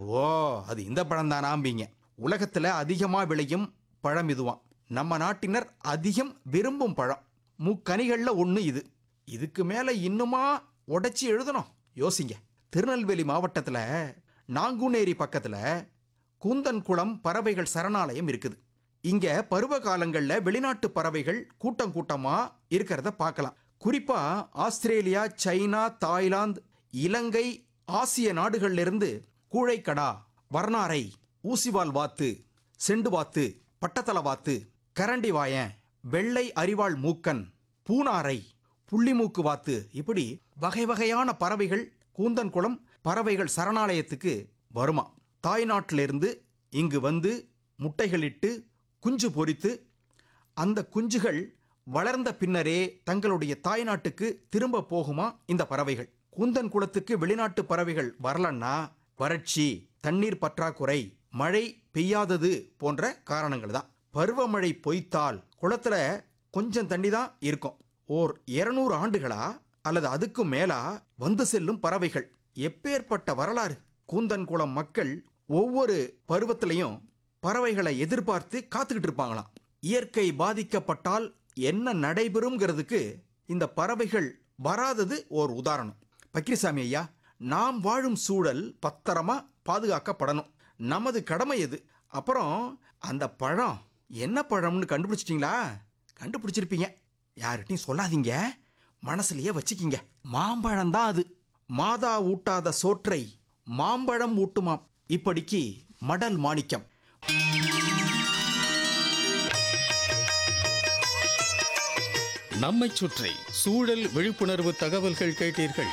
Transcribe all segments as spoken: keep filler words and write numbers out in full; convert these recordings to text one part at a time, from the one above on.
ஓ, அது இந்த பழம் தானாம்பீங்க. உலகத்துல அதிகமா விளையும் பழம் இதுவாம். நம்ம நாட்டினர் அதிகம் விரும்பும் பழம். முக்கனிகள்ல ஒண்ணு இது. இதுக்கு மேல இன்னுமா உடைச்சி எழுதணும்? யோசிங்க. திருநெல்வேலி மாவட்டத்துல நாங்குநேரி பக்கத்துல கூந்தன்குளம் பறவைகள் சரணாலயம் இருக்குது. இங்க பருவ காலங்கள்ல வெளிநாட்டு பறவைகள் கூட்டம் கூட்டமா இருக்கிறத பார்க்கலாம். குறிப்பா ஆஸ்திரேலியா, சைனா, தாய்லாந்து, இலங்கை, ஆசிய நாடுகள்ல இருந்து கூழைக்கடா, வர்ணாரை, ஊசிவால் வாத்து, செண்டு வாத்து, பட்டத்தல வாத்து, கரண்டி வாயன், வெள்ளை அரிவாள் மூக்கன், பூனாரை, புள்ளிமூக்கு வாத்து, இப்படி வகை வகையான பறவைகள் கூந்தன்குளம் பறவைகள் சரணாலயத்துக்கு வருமா. தாய்நாட்டிலிருந்து இங்கு வந்து முட்டைகளிட்டு குஞ்சு பொரித்து அந்த குஞ்சுகள் வளர்ந்த பின்னரே தங்களுடைய தாய்நாட்டுக்கு திரும்ப போகுமா இந்த பறவைகள். கூந்தன் குளத்துக்கு வெளிநாட்டு பறவைகள் வரலன்னா வறட்சி, தண்ணீர் பற்றாக்குறை, மழை பெய்யாதது போன்ற காரணங்கள் தான். பருவமழை பொய்த்தால் குளத்துல கொஞ்சம் தண்ணி தான் இருக்கும். ஓர் இருநூறு ஆண்டுகளா அல்லது அதுக்கும் மேலா வந்து செல்லும் பறவைகள். எப்பேற்பட்ட வரலாறு! கூந்தன்குளம் மக்கள் ஒவ்வொரு பருவத்திலையும் பறவைகளை எதிர்பார்த்து காத்துக்கிட்டு இருப்பாங்களாம். இயற்கை பாதிக்கப்பட்டால் என்ன நடைபெறும்ங்கிறதுக்கு இந்த பறவைகள் வராதது ஓர் உதாரணம். பக்கிரிசாமி ஐயா, நாம் வாழும் சூழல் பத்திரமா பாதுகாக்கப்படணும். நமது கடமை எது. அப்புறம் அந்த பழம் என்ன பழம்னு கண்டுபிடிச்சிட்டீங்களா? கண்டுபிடிச்சிருப்பீங்க. யார்கிட்டையும் சொல்லாதீங்க, மனசுலயே வச்சுக்கிங்க. மாம்பழம் தான் அது. மாதா ஊட்டாத சோற்றை மாம்பழம் ஊட்டுமாம். இப்படிக்கு மடல் மாணிக்கம். நம்மைச் சுற்றி சூழல் விழிப்புணர்வு தகவல்கள் கேட்டீர்கள்.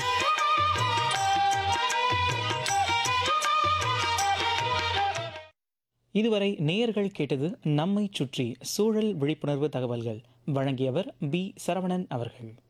இதுவரை நேயர்கள் கேட்டது நம்மைச் சுற்றி சூழல் விழிப்புணர்வு தகவல்கள். வழங்கியவர் பி சரவணன் அவர்கள்.